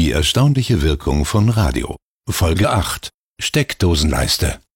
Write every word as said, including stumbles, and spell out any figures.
Die erstaunliche Wirkung von Radio. Folge acht. Steckdosenleiste.